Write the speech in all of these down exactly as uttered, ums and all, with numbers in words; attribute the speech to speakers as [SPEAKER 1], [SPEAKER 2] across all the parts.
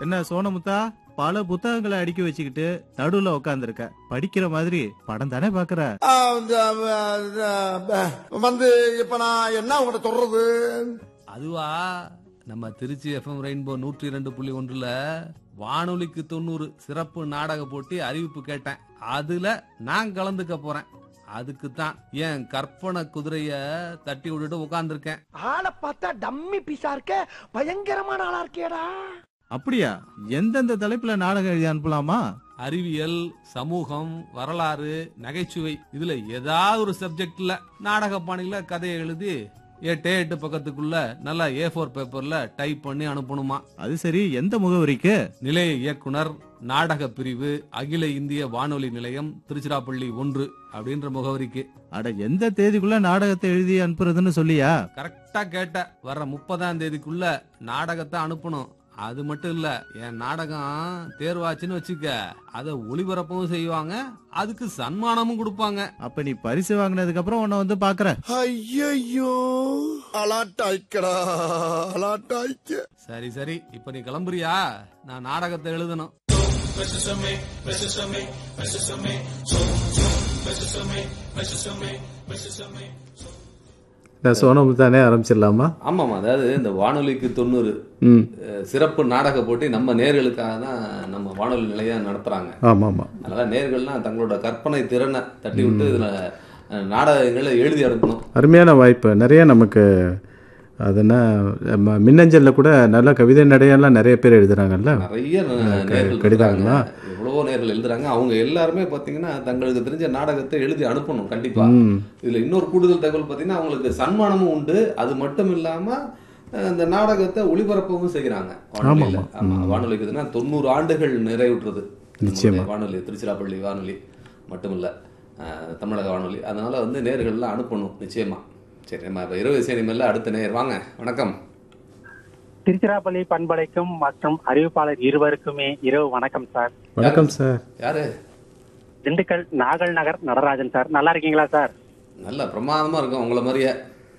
[SPEAKER 1] என்ன சோனமுத்தா, பல புத்தகங்களை அடுக்கி வச்சுக்கிட்டு நடுவுல உட்காந்துருக்க, படிக்கிற மாதிரி படம் தானே பாக்குற?
[SPEAKER 2] ஆ, இந்த, ஆ, வந்து இப்ப நான் என்ன உங்கள்கிட்ட சொல்றது?
[SPEAKER 3] அதுவா, நம்ம திருச்சி எஃப்எம் ரெயின்போ நூற்றி இரண்டு புள்ளி ஒன்றுல வானொலிக்கு தொண்ணூறு சிறப்பு நாடக போட்டி அறிவிப்பு கேட்டேன். அதுல நான் கலந்துக்க போறேன். அதுக்கு தான் என் கற்பனை குதிரைய தட்டி விட்டுட்டு உட்கார்ந்துருக்கேன்.
[SPEAKER 4] ஆளை பார்த்தா டம்மி பீஸா இருக்க, பயங்கரமான ஆளா இருக்கேடா.
[SPEAKER 1] அப்படியா? எந்தெந்த தலைப்புல நாடகம் எழுதி அனுப்பலாமா?
[SPEAKER 3] அறிவியல், சமூகம், வரலாறு, நகைச்சுவை, இதுல ஏதாவது ஒரு சப்ஜெக்ட்ல நாடக பாணியில கதையை எழுதி எட்டே எட்டு பக்கத்துக்குள்ள நல்லா ஏ ஃபோர் பேப்பர்ல டைப் பண்ணி அனுப்பணுமா?
[SPEAKER 1] அது சரி, எந்த முகவரிக்கு?
[SPEAKER 3] நிலைய இயக்குனர், நாடக பிரிவு, அகில இந்திய வானொலி நிலையம், திருச்சிராப்பள்ளி ஒன்று அப்படின்ற முகவரிக்கு.
[SPEAKER 1] அட, எந்த தேதிக்குள்ள நாடகத்தை எழுதி அனுப்புறதுன்னு சொல்லியா?
[SPEAKER 3] கரெக்டா கேட்ட. வர்ற முப்பதாம் தேதிக்குள்ள நாடகத்தை அனுப்பணும். அது மட்டும் இல்ல, என் நாடகம் தேர்வாச்சுன்னு வச்சுக்க, அத ஒளிபரப்பவும் செய்வாங்க, அதுக்கு சன்மானமும் கொடுப்பாங்க.
[SPEAKER 1] அப்ப நீ பரிசு வாங்கினதுக்கு அப்புறம் உன்னை வந்து பாக்குற.
[SPEAKER 2] ஐயோ, அலாட்டாய்க்கடா, அலாட்டாய்க்க.
[SPEAKER 3] சரி சரி, இப்ப நீ கிளம்புறியா? நான் நாடகத்தை எழுதணும்.
[SPEAKER 1] சோனமுத்தானே ஆரம்பிச்சிடலாமா?
[SPEAKER 3] ஆமாமா, அதாவது இந்த வானொலிக்கு தொண்ணூறு சிறப்பு நாடக போட்டி நம்ம நேர்களுக்காக தான் நம்ம வானொலி நிலையம் நடத்துறாங்க.
[SPEAKER 1] ஆமா ஆமா.
[SPEAKER 3] அதனால நேர்கள்லாம் தங்களோட கற்பனை திறனை தட்டி விட்டு இதுல நாடகங்களை எழுதி அனுப்பணும்.
[SPEAKER 1] அருமையான வாய்ப்பு. நிறைய நமக்கு அதுனா மின்னஞ்சல்ல கூட நல்ல கவிதை நடையெல்லாம் நிறைய பேர் எழுதுறாங்கல்ல.
[SPEAKER 3] நிறைய நேர்கள்
[SPEAKER 1] கடிதாங்களா,
[SPEAKER 3] எவ்வளவோ நேர்கள் எழுதுறாங்க. அவங்க எல்லாருமே பாத்தீங்கன்னா தங்களுக்கு தெரிஞ்ச நாடகத்தை எழுதி அனுப்பணும் கண்டிப்பா. இதுல இன்னொரு கூடுதல் தகவல் பாத்தீங்கன்னா அவங்களுக்கு சன்மானமும் உண்டு. அது மட்டும் இல்லாம இந்த நாடகத்தை ஒளிபரப்பவும் செய்யறாங்க வானொலியில. ஆமா, வானொலிக்கு தொண்ணூறு ஆண்டுகள் நிறைவுற்றது வானொலி, திருச்சிராப்பள்ளி வானொலி மட்டும் இல்ல, தமிழக வானொலி. அதனால வந்து நேர்கள்லாம் அனுப்பணும் நிச்சயமா. சரி, நம்ம இப்ப இரவு சினிமையில அடுத்த நேர் வாங்க. வணக்கம்.
[SPEAKER 5] திருச்சிராப்பள்ளி பண்பலைக்கும் மற்றும் அறிவிப்பாளர் இருவருக்குமே இரவு வணக்கம் சார்.
[SPEAKER 1] வணக்கம் சார்.
[SPEAKER 3] யாரு?
[SPEAKER 5] திண்டுக்கல் நாகல் நகர் நடராஜன் சார். நல்லா இருக்கீங்களா சார்?
[SPEAKER 3] நல்ல பிரமாதமா இருக்கும் உங்களை மாதிரியே.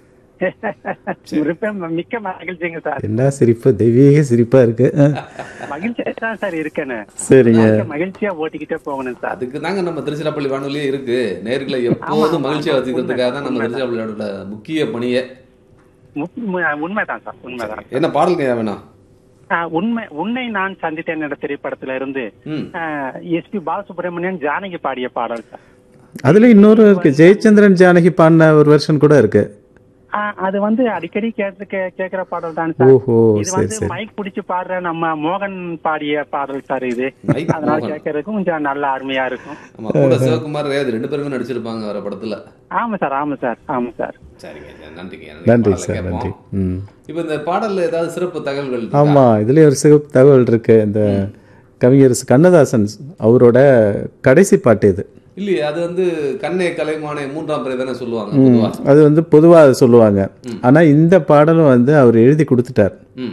[SPEAKER 5] மிக்க மகிழ்ச்சிங்க சார்.
[SPEAKER 1] என்ன சிரிப்பு, தெய்வீக சிரிப்பா இருக்கு.
[SPEAKER 5] மகிழ்ச்சியா தான் சார் இருக்கேன்னு.
[SPEAKER 1] சரிங்க,
[SPEAKER 5] மகிழ்ச்சியா ஓட்டிக்கிட்டே போகணும் சார்.
[SPEAKER 3] அதுக்கு தாங்க நம்ம திருச்சிராப்பள்ளி வானொலியே இருக்கு. நேர்களை எப்போதும் மகிழ்ச்சியா வச்சுக்கிறதுக்காக தான் நம்ம திருச்சிராப்பள்ளியோட முக்கிய பணியே.
[SPEAKER 5] உண்மைதான் சார், உண்மைதான்.
[SPEAKER 3] என்ன பாடல் வேணும்?
[SPEAKER 5] உண்மை உன்னை நான் சந்தித்தேன் என்ற திரைப்படத்துல இருந்து எஸ் பி பாலசுப்ரமணியன் ஜானகி பாடிய பாடல் சார்.
[SPEAKER 1] அதுல இன்னொரு இருக்கு, ஜெயச்சந்திரன் ஜானகி பாடின ஒரு வெர்ஷன் கூட இருக்கு.
[SPEAKER 5] அது வந்து அடிக்கடி கேட்டு கேக்குற பாடல் தான் சார். இது வந்து மைக் பிடிச்சு பாடுற நம்ம மோகன் பாடிய பாடல் சார் இது. அதனால கேட்கறதுக்கும் கொஞ்சம் நல்ல அருமையா இருக்கும்.
[SPEAKER 3] சிவகுமார் ரெண்டு பேருமே நடிச்சிருப்பாங்க வர படத்துல.
[SPEAKER 5] ஆமா சார், ஆமா சார், ஆமா சார்.
[SPEAKER 3] சரிங்க, நன்றிங்க.
[SPEAKER 1] நன்றி சார், நன்றி.
[SPEAKER 3] இப்ப இந்த பாடல்ல ஏதாவது சிறப்பு தகவல்கள்?
[SPEAKER 1] ஆமா, இதுல ஒரு சிறப்பு தகவல் இருக்கு. இந்த கவிஞர் கண்ணதாசன் அவரோட கடைசி பாட்டு இது
[SPEAKER 3] இல்லையே. அது வந்து கண்ணே கலைமானே மூன்றாம் பிறை தானே சொல்லுவாங்க.
[SPEAKER 1] அது வந்து பொதுவாக சொல்லுவாங்க. ஆனா இந்த பாடலும் வந்து அவர் எழுதி கொடுத்துட்டார்.